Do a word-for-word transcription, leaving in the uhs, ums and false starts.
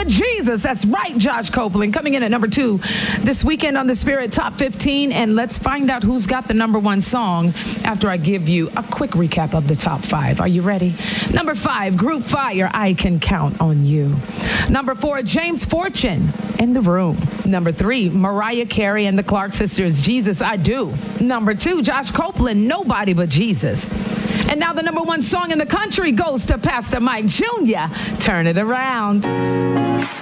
but Jesus. That's right, Josh Copeland. Coming in at number two this weekend on the Spirit Top fifteen. And let's find out who's got the number one song after I give you a quick recap of the top five. Are you ready? Number five, Group Fire, I Can Count on You. Number four, James Fortune, In the Room. Number three, Mariah Carey and the Clark Sisters, Jesus, I Do. Number two, Josh Copeland, Nobody But Jesus. And now the number one song in the country goes to Pastor Mike Junior Turn It Around.